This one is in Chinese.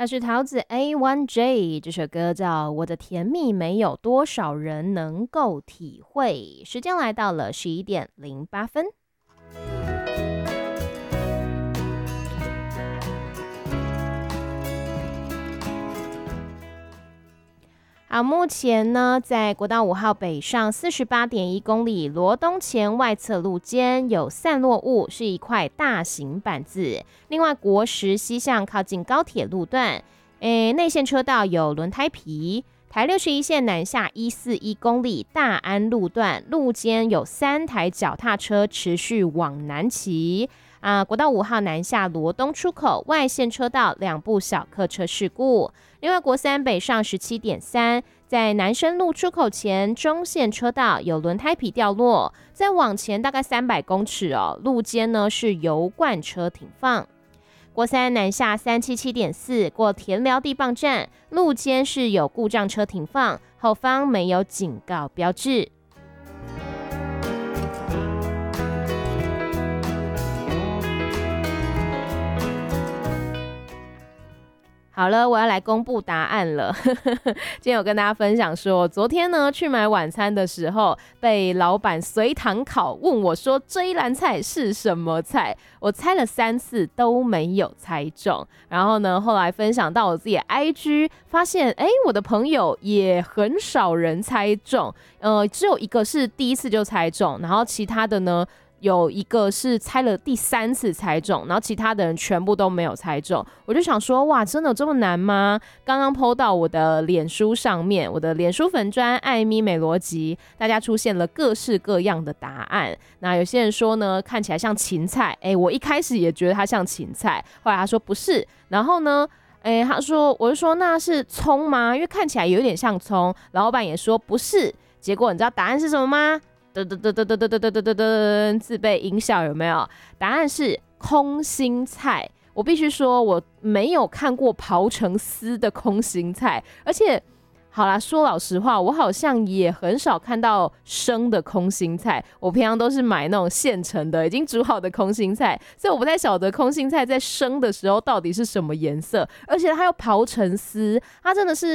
他是桃子 A1J， 这首歌叫《我的甜蜜没有多少人能够体会》。时间来到了11点08分。好，目前呢，在国道5号北上48.1公里罗东前外侧路肩有散落物，是一块大型板子。另外，国十西向靠近高铁路段，内线车道有轮胎皮。台61线南下141公里大安路段路肩有3台脚踏车持续往南骑。国道5号南下罗东出口外线车道2部小客车事故。另外，国3北上17.3，在南深路出口前中线车道有轮胎皮掉落，再往前大概300公尺路肩呢是油罐车停放。国3南下377.4，过田寮地磅站，路肩是有故障车停放，后方没有警告标志。好了，我要来公布答案了。今天有跟大家分享说，昨天呢去买晚餐的时候，被老板随堂考，问我说这一篮菜是什么菜？我猜了3次都没有猜中。然后呢，后来分享到我自己的 IG， 发现我的朋友也很少人猜中，只有一个是第一次就猜中，然后其他的呢，有一个是猜了第3次猜中，然后其他的人全部都没有猜中。我就想说，哇，真的有这么难吗？刚刚 po 到我的脸书上面，我的脸书粉专艾咪美逻辑，大家出现了各式各样的答案。那有些人说呢，看起来像芹菜，我一开始也觉得它像芹菜，后来他说不是，然后呢他说，我就说那是葱吗？因为看起来有点像葱。老板也说不是，结果你知道答案是什么吗？自备音效有没有？答案是空心菜。我必须说，我没有看过刨成丝的空心菜，而且好啦，说老实话，我好像也很少看到生的空心菜，我平常都是买那种现成的已经煮好的空心菜，所以我不太晓得空心菜在生的时候到底是什么颜色，而且它要刨成丝，它真的是